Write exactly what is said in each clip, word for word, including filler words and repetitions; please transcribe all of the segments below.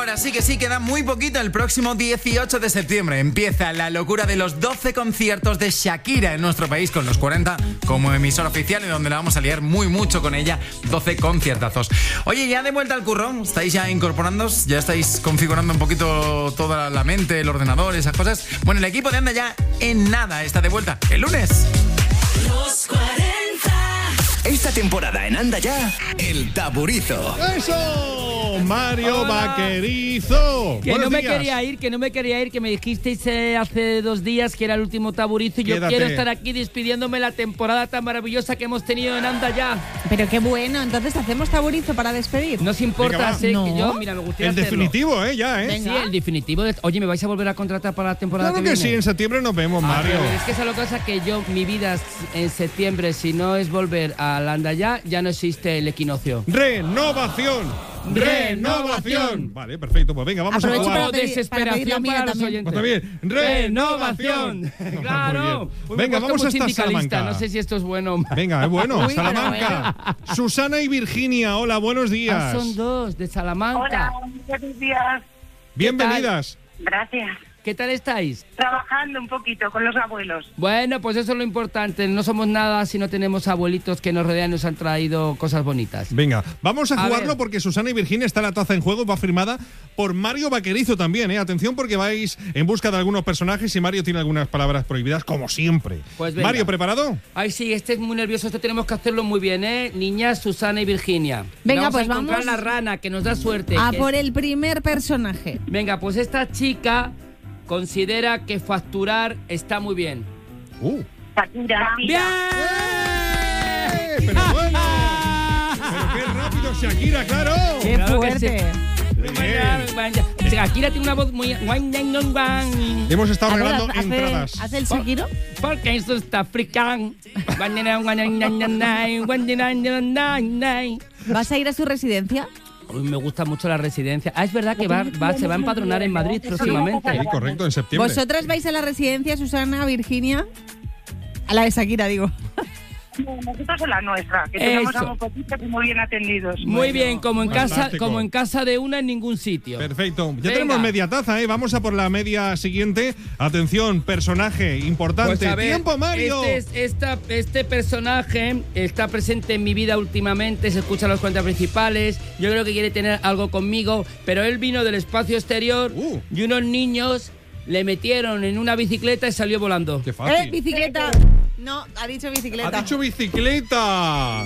ahora sí que sí, queda muy poquito. El próximo dieciocho de septiembre empieza la locura de los doce conciertos de Shakira en nuestro país, con los cuarenta como emisora oficial, y donde la vamos a liar muy mucho con ella. doce conciertazos. Oye, ya de vuelta al curro, ¿estáis ya incorporándoos? ¿Ya estáis configurando un poquito toda la mente, el ordenador, esas cosas? Bueno, el equipo de Anda Ya en nada está de vuelta el lunes. Los cuarenta. Esta temporada en Anda Ya, el taburizo. ¡Eso! Mario Hola. Vaquerizo. Que no me días. quería ir, que no me quería ir, que me dijisteis eh, hace dos días que era el último taburizo y yo Quédate. quiero estar aquí despidiéndome la temporada tan maravillosa que hemos tenido en Anda Ya. Pero qué bueno, entonces hacemos taburizo para despedir. No os importa, Venga, sé no. que yo, mira, me gustaría El hacerlo. definitivo, ¿eh? Ya, ¿eh? Venga. Sí, el definitivo. De... Oye, ¿me vais a volver a contratar para la temporada claro que, que viene? sí, en septiembre nos vemos, Mario. Ah, es que esa es la cosa que yo, mi vida en septiembre, si no es volver a la Anda Ya, ya no existe el equinoccio. ¡Renovación! ¡Renovación! Vale, perfecto. Pues venga, vamos Aprovecho a jugar. Como desesperación para, para los oyentes. Pues también, ¡renovación! ¡Claro! Muy venga, vamos hasta Salamanca. No sé si esto es bueno. Venga, es bueno. Uy, Salamanca. Bueno. Susana y Virginia, hola, buenos días. Ah, son dos, de Salamanca. Hola, buenos días. Bienvenidas. Gracias. ¿Qué tal estáis? Trabajando un poquito con los abuelos. Bueno, pues eso es lo importante. No somos nada si no tenemos abuelitos que nos rodean y nos han traído cosas bonitas. Venga, vamos a, a jugarlo ver. porque Susana y Virginia está la taza en juego. Va firmada por Mario Vaquerizo también, ¿eh? Atención porque vais en busca de algunos personajes y Mario tiene algunas palabras prohibidas, como siempre. Pues venga. Mario, ¿preparado? Ay, sí, este es muy nervioso. Este tenemos que hacerlo muy bien, ¿eh? Niñas, Susana y Virginia. Venga, vamos pues a encontrar vamos. la rana, que nos da suerte. A por el primer personaje. Venga, pues esta chica considera que facturar está muy bien. Uh. Shakira. ¡Bien! ¡Eh! ¡Pero bueno! ¡Pero qué rápido, Shakira, claro! ¡Qué Claro fuerte! Shakira tiene una voz muy... Hemos estado A ver, regalando hace, entradas. ¿Hace el Shakiro? Porque eso está africano. ¿Vas a ir a su residencia? Uy, me gusta mucho la residencia. Ah, es verdad que va, va, se va a empadronar en Madrid próximamente. Sí, correcto, en septiembre. ¿Vosotras vais a la residencia, Susana, Virginia? A la de Shakira, digo. No, nosotros en la nuestra, que tenemos Eso. a un poquito y muy bien atendidos. Muy bueno. bien, como en casa, Fantástico. como en casa de una en ningún sitio. Perfecto. Ya Venga. tenemos media taza, ¿eh? Vamos a por la media siguiente. Atención, personaje importante. Pues a ver, ¡Tiempo, Mario! Este, es- esta, este personaje está presente en mi vida últimamente, se escucha los cuentas principales, yo creo que quiere tener algo conmigo, pero él vino del espacio exterior Uh. y unos niños le metieron en una bicicleta y salió volando. ¡Qué ¡Eh, fácil! bicicleta! No, ha dicho bicicleta. ¡Ha dicho bicicleta!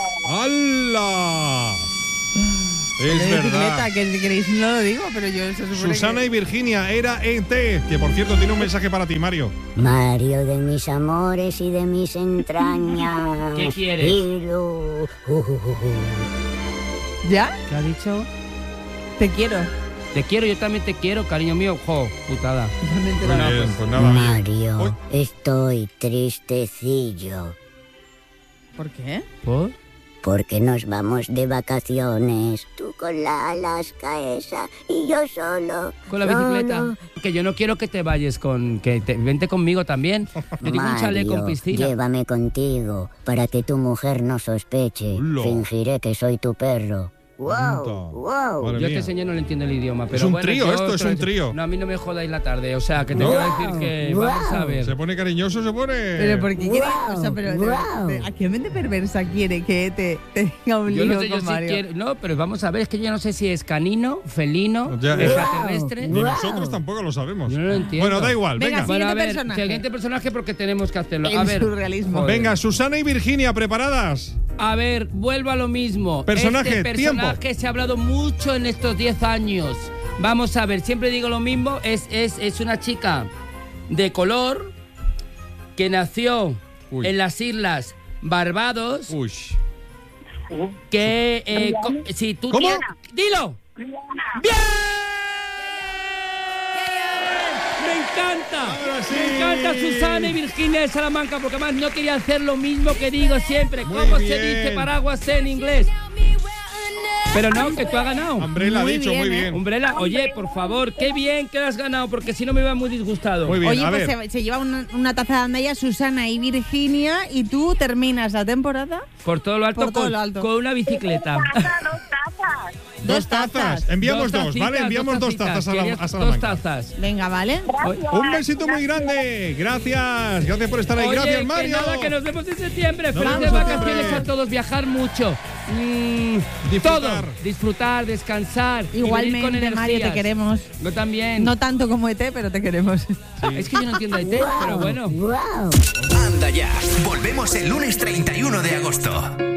¡Hala! Es De bicicleta, verdad. que si queréis no lo digo, pero yo se supone Susana que... y Virginia, era E T, que por cierto tiene un mensaje para ti, Mario. Mario de mis amores y de mis entrañas. ¿Qué quieres? Ilu. Uh, uh, uh, uh. ¿Ya? ¿Qué ha dicho? Te quiero. Te quiero, yo también te quiero, cariño mío. Jo, putada. No me he Muy enterado. bien, pues nada. Mario, Uy. estoy tristecillo ¿Por qué? ¿Por? porque nos vamos de vacaciones. Tú con la Alaska esa y yo solo. Con la bicicleta. Solo. Que yo no quiero que te vayas con... Que te, vente conmigo también. Yo tengo un chalet con Mario, piscina. llévame contigo para que tu mujer no sospeche. Hola. Fingiré que soy tu perro. Anda. Wow, wow. Madre Yo a mía. este señor no le entiendo el idioma, pero un bueno, trío yo esto, es te lo- un trío. No, a mí no me jodáis la tarde, o sea, que te No. quiero decir que Wow. vamos a ver. Se pone cariñoso, se pone. Pero ¿por qué quiere? Guau, O sea, pero guau. de- ¿a qué mente perversa quiere que te, te tenga un Yo lío no sé, yo con sí Mario? quiero... No, pero vamos a ver, es que yo no sé si es canino, felino, Ya, eh. extraterrestre... Ni Wow. nosotros tampoco lo sabemos. Yo no lo entiendo. Bueno, da igual, Venga, venga. sí. Bueno, a Siguiente ver, personaje. siguiente personaje porque tenemos que hacerlo. A El ver, surrealismo. joder. Venga, Susana y Virginia, ¿preparadas? A ver, vuelvo a lo mismo. Personaje, este personaje tiempo. se ha hablado mucho en estos diez años. Vamos a ver, siempre digo lo mismo. Es, es, es una chica de color que nació Uy. en las islas Barbados. Uy. Que, eh, co- si tú ¿Cómo? tienes- ¡Dilo! ¡Bien! ¡Me encanta! Ahora sí. Me encanta Susana y Virginia de Salamanca, porque además no quería hacer lo mismo que digo siempre. Muy ¿Cómo se bien. dice paraguas en inglés? Pero no, que tú has ganado. Umbrella ha Muy dicho, bien, muy ¿eh? bien. Umbrella, oye, por favor, qué bien que has ganado, porque si no me iba muy disgustado. Muy bien, Oye, a pues ver. se, se lleva una, una taza de Andaya, Susana y Virginia, y tú terminas la temporada. Por todo lo alto, Por todo con, lo alto. con una bicicleta. Taza, dos tazas. Dos tazas. Enviamos dos, tacitas, ¿vale? Enviamos dos, tacitas. tazas a, la, Querías a Salamanca. Dos tazas. Venga, ¿vale? Un besito muy grande. Gracias. Gracias por estar ahí. Oye, Gracias, que Mario. nada, que nos vemos en septiembre. Nos Felices vemos en vacaciones septiembre. a todos. Viajar mucho. Mm, Disfrutar. Todo. Disfrutar, descansar. y venir con Igualmente, Mario, te energías. queremos. Yo también. No tanto como E T, pero te queremos. Es que yo no entiendo de té, pero bueno. Wow. Anda ya. Volvemos el lunes treinta y uno de agosto.